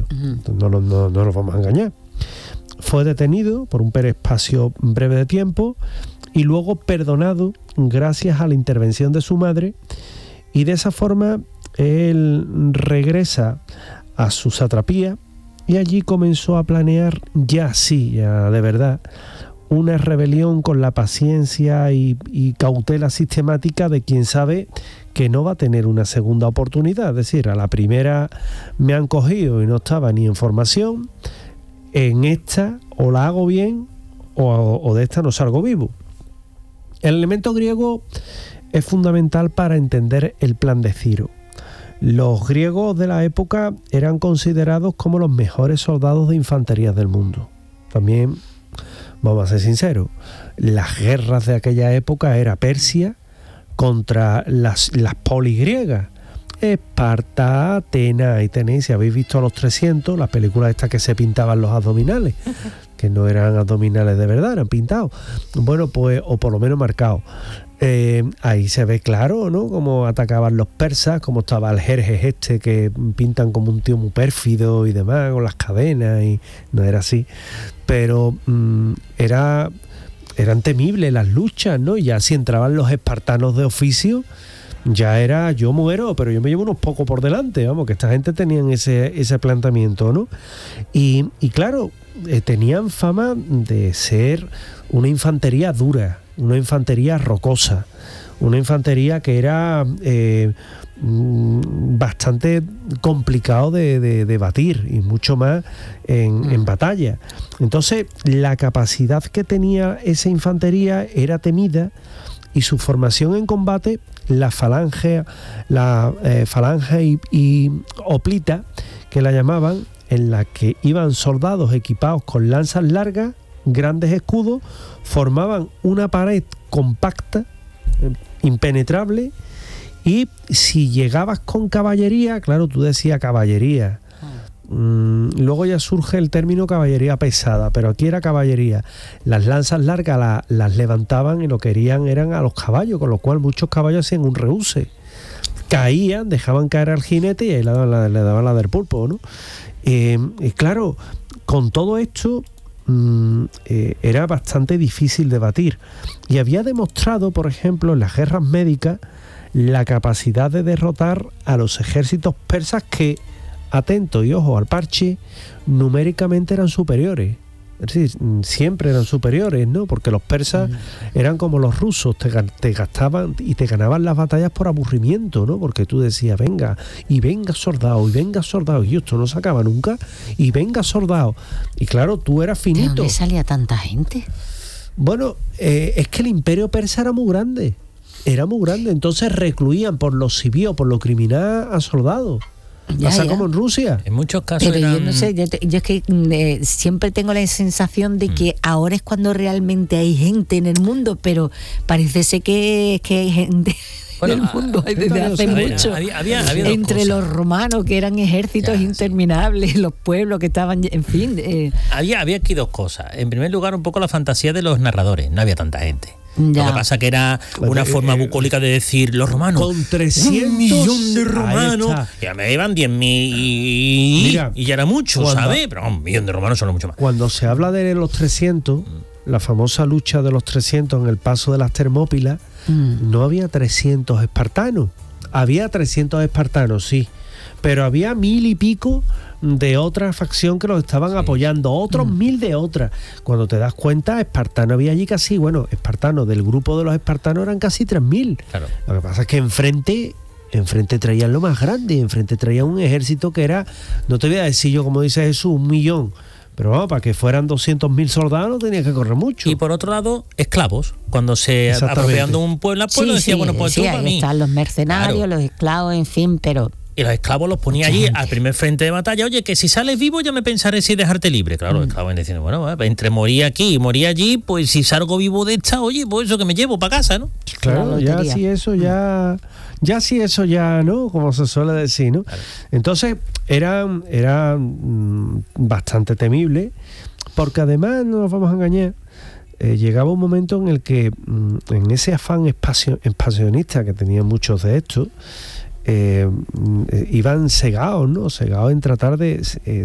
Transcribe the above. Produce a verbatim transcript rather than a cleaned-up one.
Uh-huh. No, no, no, no nos vamos a engañar. Fue detenido por un espacio breve de tiempo y luego perdonado gracias a la intervención de su madre, y de esa forma él regresa a su satrapía y allí comenzó a planear ya sí, ya de verdad, una rebelión con la paciencia y, y cautela sistemática de quien sabe que no va a tener una segunda oportunidad. Es decir, a la primera me han cogido y no estaba ni en formación, en esta o la hago bien o, o de esta no salgo vivo. El elemento griego es fundamental para entender el plan de Ciro. Los griegos de la época eran considerados como los mejores soldados de infantería del mundo. También, vamos a ser sinceros, las guerras de aquella época era Persia contra las, las polis griegas. Esparta, Atenas, y tenéis, si habéis visto a los trescientos, las películas estas que se pintaban los abdominales, que no eran abdominales de verdad, eran pintados. Bueno, pues, o por lo menos marcados. Eh, ahí se ve claro, ¿no?, cómo atacaban los persas, cómo estaba el Jerjes este, que pintan como un tío muy pérfido y demás, con las cadenas, y no era así. Pero mmm, era, eran temibles las luchas, ¿no? Y ya si entraban los espartanos de oficio, ya era yo muero, pero yo me llevo unos pocos por delante, vamos, que esta gente tenían ese, ese planteamiento, ¿no? Y, y claro, eh, tenían fama de ser una infantería dura, una infantería rocosa, una infantería que era eh, bastante complicado de, de, de batir, y mucho más en, mm. en batalla. Entonces, la capacidad que tenía esa infantería era temida, y su formación en combate, la falange, la eh, falange y, y hoplita, que la llamaban, en la que iban soldados equipados con lanzas largas, grandes escudos, formaban una pared compacta, eh, impenetrable, y si llegabas con caballería, claro, tú decías caballería, mm, luego ya surge el término caballería pesada, pero aquí era caballería. Las lanzas largas la, las levantaban y lo que querían eran a los caballos, con lo cual muchos caballos hacían un rehúse, caían, dejaban caer al jinete y ahí le daban la, le daban la del pulpo, ¿no? Eh, y claro, con todo esto mm, eh, era bastante difícil de batir, y había demostrado, por ejemplo, en las guerras médicas, la capacidad de derrotar a los ejércitos persas que, atento y ojo al parche, numéricamente eran superiores. Es decir, siempre eran superiores, ¿no? Porque los persas mm. eran como los rusos, te, te gastaban y te ganaban las batallas por aburrimiento, ¿no? Porque tú decías, venga, y venga soldado, y venga soldado, y esto no se acaba nunca, y venga soldado. Y claro, tú eras finito. ¿De dónde salía tanta gente? Bueno, eh, es que el imperio persa era muy grande, era muy grande, entonces recluían por lo civil, por lo criminal a soldados. Ya, Pasa ya. como en Rusia. En muchos casos Pero eran... yo no sé, yo, te, yo es que eh, siempre tengo la sensación de que mm. ahora es cuando realmente hay gente en el mundo, pero parece ser que, que hay gente bueno, en el mundo a, desde hace a ver, mucho. Había, había, había Entre los romanos, que eran ejércitos ya, interminables, sí. los pueblos que estaban, en fin. Eh. Había, había aquí dos cosas. En primer lugar, un poco la fantasía de los narradores. No había tanta gente. Ya. Lo que pasa que era una pues, forma eh, bucólica de decir los romanos. Con trescientos un millón de romanos. Ya me iban diez mil y, Mira, y ya era mucho, cuando, ¿sabes? Pero un millón de romanos son mucho más. Cuando se habla de los trescientos, mm. la famosa lucha de los trescientos en el paso de las Termópilas, mm. no había trescientos espartanos. Había trescientos espartanos, sí. Pero había mil y pico de otra facción que los estaban sí. apoyando, otros mm. mil de otra. Cuando te das cuenta, espartano había allí casi, bueno, espartanos, del grupo de los espartanos eran casi tres mil. Claro. Lo que pasa es que enfrente, enfrente traían lo más grande, enfrente traían un ejército que era, no te voy a decir yo, como dice Jesús, un millón. Pero vamos, para que fueran doscientos mil soldados tenía que correr mucho. Y por otro lado, esclavos. Cuando se apropiando un pueblo a pueblo, sí, decía, sí, bueno, pues sí, tú para mí. Están los mercenarios, claro. los esclavos, en fin, pero... Y los esclavos los ponía allí al primer frente de batalla. Oye, que si sales vivo ya me pensaré si dejarte libre. Claro, mm. los esclavos diciendo, bueno, entre morir aquí y morir allí, pues si salgo vivo de esta, oye, pues eso que me llevo para casa, ¿no? Claro, ya si eso ya... Ya si eso ya, ¿no? Como se suele decir, ¿no? Claro. Entonces, era, era mmm, bastante temible, porque además, no nos vamos a engañar, eh, llegaba un momento en el que, mmm, en ese afán espacio, expansionista que tenían muchos de estos, Eh, iban cegados, ¿no? Cegados en tratar de, eh,